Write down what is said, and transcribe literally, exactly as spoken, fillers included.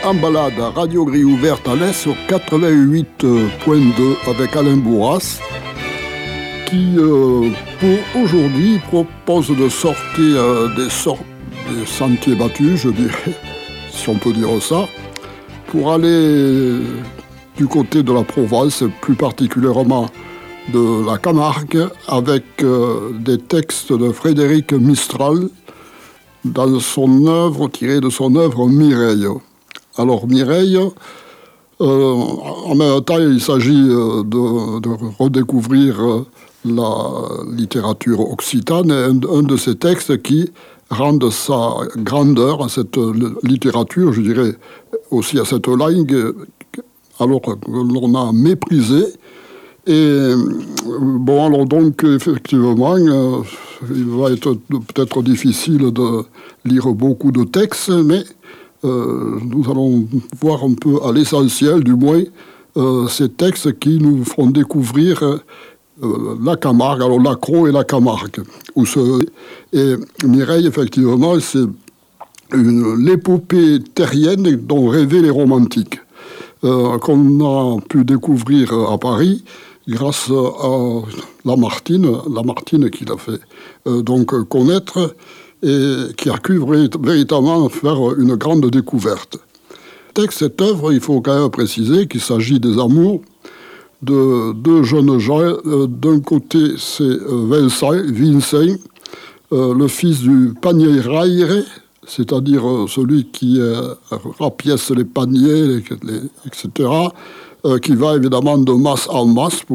En balade à Radio Grille Ouverte à l'Est au quatre-vingt-huit point deux avec Alain Bourras qui, euh, pour aujourd'hui, propose de sortir euh, des, sor- des sentiers battus, je dirais, si on peut dire ça, pour aller du côté de la Provence, plus particulièrement de la Camargue, avec euh, des textes de Frédéric Mistral dans son œuvre, tirée de son œuvre Mireille. Alors Mireille, euh, en même temps, il s'agit euh, de, de redécouvrir euh, la littérature occitane, et un, un de ces textes qui rendent sa grandeur à cette littérature, je dirais aussi à cette langue, alors que l'on a méprisée. Et bon, alors donc, effectivement, euh, il va être peut-être difficile de lire beaucoup de textes, mais euh, nous allons voir un peu à l'essentiel, du moins, euh, ces textes qui nous feront découvrir euh, la Camargue, alors l'Accro et la Camargue. Où ce, et Mireille, effectivement, c'est une, l'épopée terrienne dont rêvaient les romantiques, euh, qu'on a pu découvrir à Paris, grâce à Lamartine, Lamartine qui l'a fait euh, donc connaître et qui a pu véritablement faire une grande découverte. Texte, cette œuvre, il faut quand même préciser qu'il s'agit des amours de deux jeunes gens. Euh, d'un côté, c'est Vincent, Vincent euh, le fils du panier raillé, c'est-à-dire celui qui euh, rapièce les paniers, les, les, et cetera, euh, qui va évidemment de masse en masse pour